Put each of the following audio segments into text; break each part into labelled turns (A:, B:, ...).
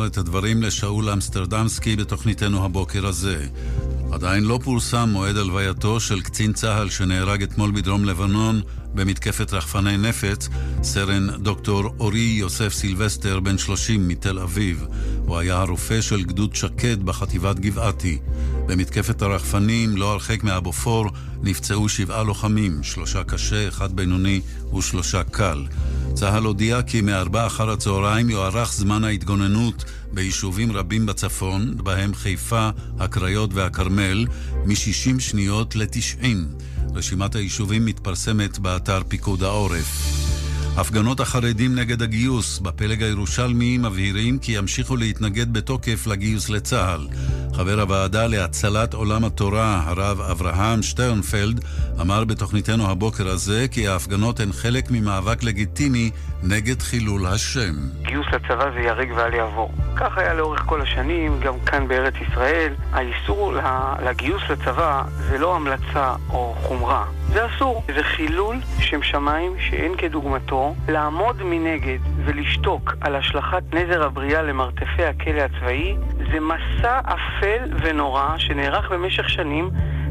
A: שמסר את הדברים לשאול אמסטרדמסקי בתוכניתנו הבוקר הזה. עדיין לא פורסם מועד הלווייתו של קצין צה"ל שנהרג אתמול בדרום לבנון במתקפת רחפני נפץ, סרן דוקטור אורי יוסף סילבסטר בן 30 מתל אביב. הוא היה הרופא של גדוד שקד בחטיבת גבעתי. במתקפת הרחפנים לא הרחק מאבופור נפצעו 7 לוחמים, 3 קשה, 1 בינוני ו3 קל. צה"ל הודיע כי מ-4 אחר הצהריים יוארך זמן ההתגוננות ביישובים רבים בצפון, בהם חיפה, הקריות והכרמל, מ-60 שניות ל-90. רשימת היישובים מתפרסמת באתר פיקוד העורף. הפגנות החרדים נגד הגיוס בפלג הירושלמי מבהירים כי ימשיכו להתנגד בתוקף לגיוס לצה"ל. חבר הוועדה להצלת עולם התורה, הרב אברהם שטרנפלד, אמר בתוכניתנו הבוקר הזה כי ההפגנות הן חלק ממאבק לגיטימי נגד חילול השם.
B: גיוס לצבא זה ירג ואל יעבור. כך היה לאורך כל השנים, גם כאן בארץ ישראל. האיסור לגיוס לצבא זה לא המלצה או חומרה. זה אסור. זה חילול שם שמיים שאין כדוגמתו. לעמוד מנגד ולשתוק על השלכת נזר הבריאה למרתפי הכלא הצבאי זה מסע אפל ונורא שנערך במשך שנים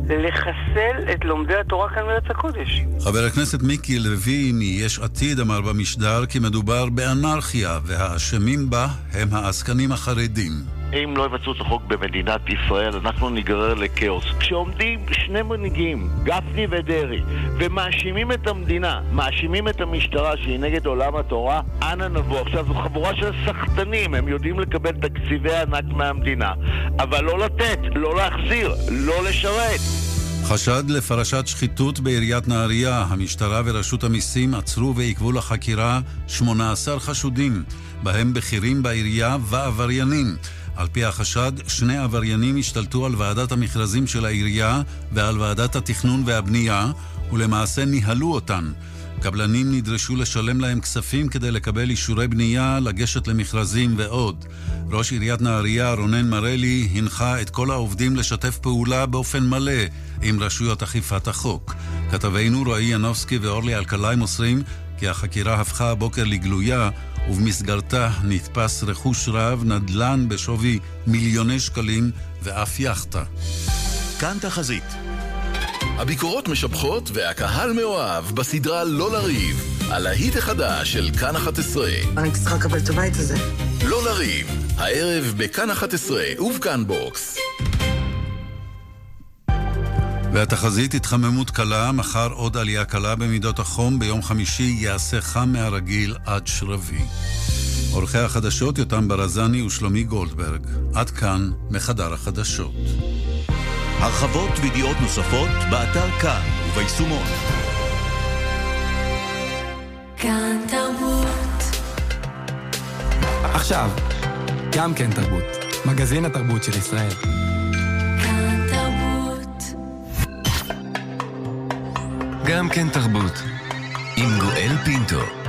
B: לחסל את לומדי התורה כאן בארץ הקודש.
A: חבר הכנסת מיקי לוי מיש עתיד אמר במשדר כי מדובר באנרכיה והאשמים בה הם העסקנים החרדים.
C: אם לא יבצעו את החוק במדינת ישראל, אנחנו ניגרר לקאוס. כשעומדים 2 מנהיגים, גפני ודרי, ומאשימים את המדינה, מאשימים את המשטרה שהיא נגד עולם התורה, אנה נבוא. עכשיו זו חבורה של סחטנים, הם יודעים לקבל תקציבי ענק מהמדינה, אבל לא לתת, לא להחזיר, לא לשרת.
A: חשד לפרשת שחיתות בעיריית נהריה. המשטרה ורשות המיסים עצרו ועיכבו לחקירה 18 חשודים, בהם בכירים בעירייה ועבריינים. על פי החשד, 2 עבריינים השתלטו על ועדת המכרזים של העירייה ועל ועדת התכנון והבנייה, ולמעשה ניהלו אותן. קבלנים נדרשו לשלם להם כספים כדי לקבל אישורי בנייה, לגשת למכרזים ועוד. ראש עיריית נהריה, רונן מרלי, הנחה את כל העובדים לשתף פעולה באופן מלא עם רשויות אכיפת החוק. כתבינו רועי ינובסקי ואורלי אלקלעי מוסרים כי החקירה הפכה הבוקר לגלויה, ובמסגרתה נתפס רכוש רב, נדל"ן בשווי מיליוני שקלים ואף יחטה.
D: כאן תחזית. הביקורות משבחות והקהל מאוהב בסדרה לא לריב, על ההיט החדש של כאן 11.
E: אני צריכה לקבל את הבית הזה.
D: לא לריב, הערב בכאן 11 ובכאן בוקס.
A: והתחזית התחממות קלה, מחר עוד עלייה קלה במידות החום, ביום חמישי יעשה חם מהרגיל עד שרבי. עורכי החדשות יותם ברזני ושלומי גולדברג. עד כאן מחדר החדשות.
F: הרחבות וידיעות נוספות באתר כאן וביישומון.
G: כאן תרבות.
H: עכשיו, גם כן תרבות. מגזין התרבות של ישראל.
G: כאן תרבות.
F: גם כן תרבות. עם גואל פינטו.